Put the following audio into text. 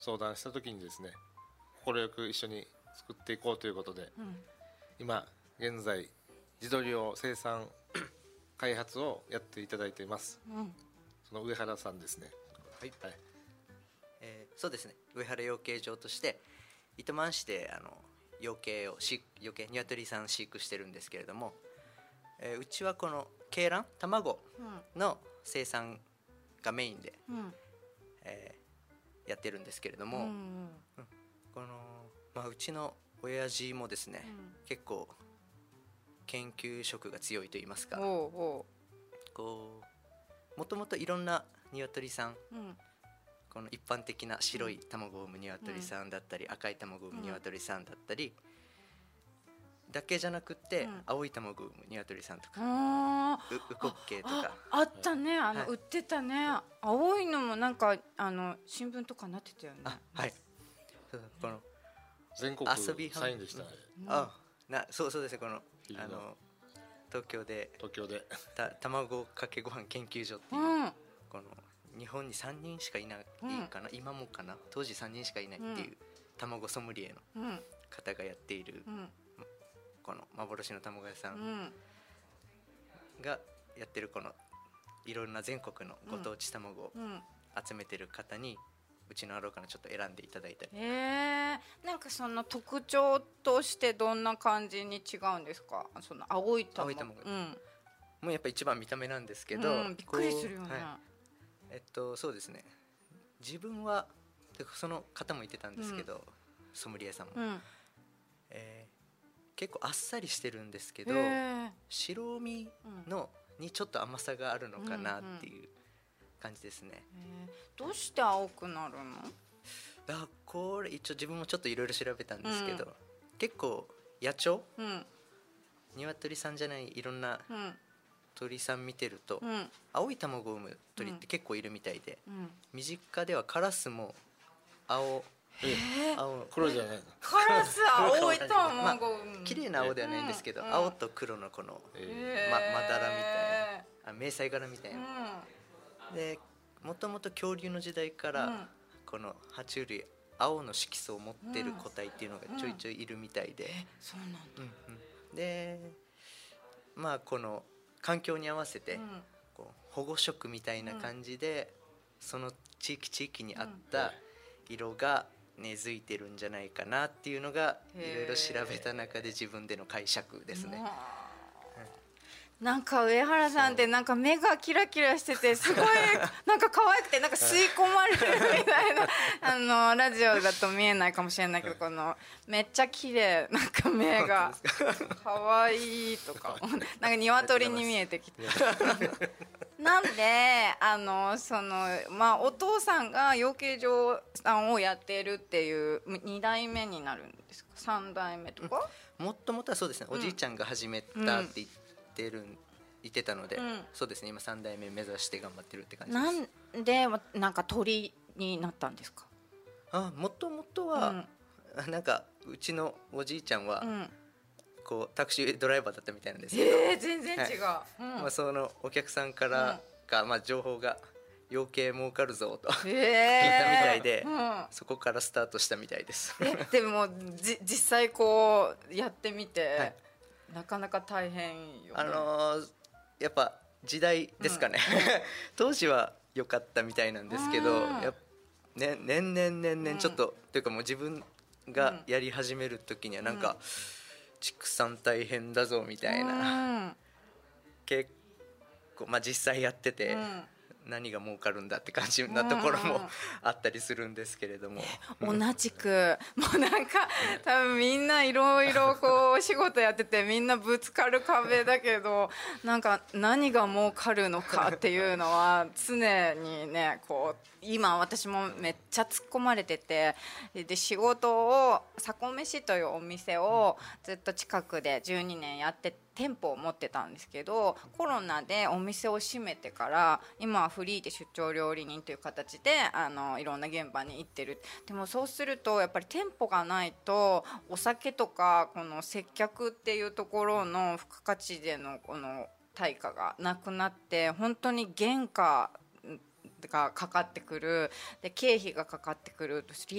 相談した時にですね、快く一緒に作っていこうということで、今現在地鶏を生産開発をやっていただいています、その上原さんですね。 はい、そうですね、上原養鶏場として糸満市で養鶏鶏さん飼育してるんですけれども、うちはこの鶏卵卵の生産がメインで、やってるんですけれども、うちの親父もですね、結構研究色が強いと言いますか、もともといろんな鶏さん、この一般的な白い卵を産む鶏さんだったり、赤い卵を産む鶏さんだったりだけじゃなくて、青い卵を産む鶏さんとかウコッケイとかあったね、売ってたね。青いのもなんか新聞とかなってたよね。 はい、この全国サインでしたね。 そうですね、この東京で卵かけご飯研究所っていう、この日本に3人しかいないかな、今もかな、当時3人しかいないっていう卵ソムリエの方がやっている、この幻の卵屋さんがやってるこのいろんな全国のご当地卵を集めてる方に、うちのアローからちょっと選んでいただいたり。 なんかその特徴としてどんな感じに違うんですか？その青い卵、 もうやっぱ一番見た目なんですけど、 びっくりするよね。 そうですね、自分はその方も言ってたんですけど、ソムリエさんも、結構あっさりしてるんですけど、白身にちょっと甘さがあるのかなっていう感じですね。 どうして青くなるの？ これ一応自分もちょっといろいろ調べたんですけど、結構野鳥、鶏さんじゃないいろんな鳥さん見てると、青い卵を産む鳥って結構いるみたいで、身近ではカラスも青黒じゃないの？ カラス青い卵、 綺麗な青ではないんですけど、青と黒のこのまだらみたいな、迷彩柄みたいな、でもともと恐竜の時代から、この爬虫類青の色素を持ってる個体っていうのがちょいちょいいるみたいで、 そうなんだ。 でこの環境に合わせて、保護色みたいな感じで、その地域に合った色が根付いてるんじゃないかなっていうのが、いろいろ調べた中で自分での解釈ですね。 なんか上原さんってなんか目がキラキラしてて、すごいなんか可愛くて、なんか吸い込まれるみたいなラジオだと見えないかもしれないけど、このめっちゃ綺麗、なんか目が可愛いとか、なんか鶏に見えてきてなんでお父さんが養鶏場さんをやってるっていう2代目になるんですか？3代目とか？ もともとはそうですね、おじいちゃんが始めたって言ってたので、そうですね、今3代目目指して頑張ってるって感じです。 なんでなんか鳥になったんですか？ もともとは、なんかうちのおじいちゃんは、こうタクシードライバーだったみたいなんですけど、 全然違う、 そのお客さんから情報が養鶏儲かるぞと聞いたみたいで、そこからスタートしたみたいです。 でも実際こうやってみて、なかなか大変よね。 やっぱ時代ですかね、当時は良かったみたいなんですけど、年々ちょっと、というかもう自分がやり始める時にはなんか、畜産大変だぞみたいな、結構実際やってて、何が儲かるんだって感じなところもあったりするんですけれども、 同じくもうなんか多分みんないろいろこうお仕事やってて、みんなぶつかる壁だけど、なんか何が儲かるのかっていうのは常にね、こう今私もめっちゃ突っ込まれてて、で仕事をさこめしというお店をずっと近くで12年やって店舗を持ってたんですけど、コロナでお店を閉めてから今はフリーで出張料理人という形でいろんな現場に行ってる。でもそうするとやっぱり店舗がないと、お酒とかこの接客っていうところの付加価値でのこの対価がなくなって、本当に原価がかかってくるで経費がかかってくる